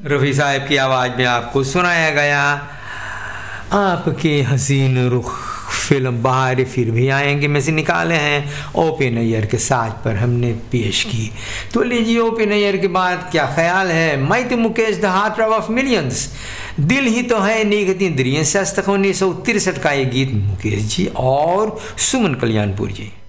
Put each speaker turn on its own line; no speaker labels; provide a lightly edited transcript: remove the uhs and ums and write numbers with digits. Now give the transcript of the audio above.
रफ़ी साहब की आवाज़ में आपको सुनाया गया आपके हसीन रुख फिल्म बहार फिर भी आएंगे में से निकाले हैं ओपी नैयर के साथ पर हमने पेश की। तो लीजिए ओपी नैयर के बाद क्या ख्याल है। मैं तो Mukesh the heart of millions, दिल ही तो है नीगती द्रिय 1963 का ये गीत मुकेश जी और सुमन कल्याणपुर जी।